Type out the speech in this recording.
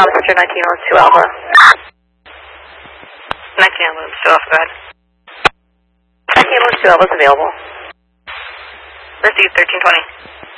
Thomas Center 1902 Alpha. 1902 Alpha, go ahead. 1902 Alpha is available. Receive 1320.